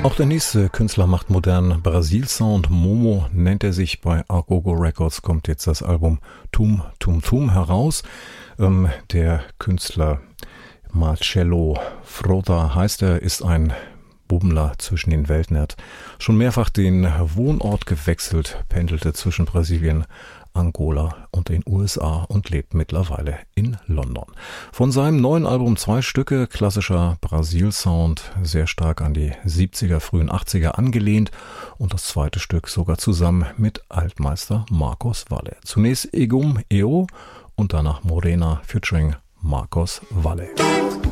Auch der nächste Künstler macht modernen Brasil-Sound. Momo nennt er sich. Bei Agogo Records kommt jetzt das Album Tum Tum Tum heraus. Der Künstler Marcelo Frota heißt er, ist ein Bummler zwischen den Welten. Er hat schon mehrfach den Wohnort gewechselt, pendelte zwischen Brasilien, Angola und den USA und lebt mittlerweile in London. Von seinem neuen Album 2 Stücke, klassischer Brasil-Sound, sehr stark an die 70er, frühen 80er angelehnt und das zweite Stück sogar zusammen mit Altmeister Marcos Valle. Zunächst Egum Eo und danach Morena featuring Marcos Valle.